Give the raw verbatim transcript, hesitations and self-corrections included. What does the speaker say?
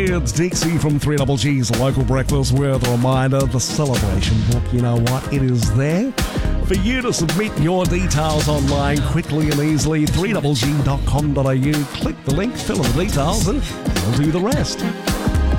It's Dixie from three G's Local Breakfast with a reminder, the celebration book, you know what, it is there for you to submit your details online quickly and easily. three G G dot com dot a u. Click the link, fill in the details, and we'll do the rest.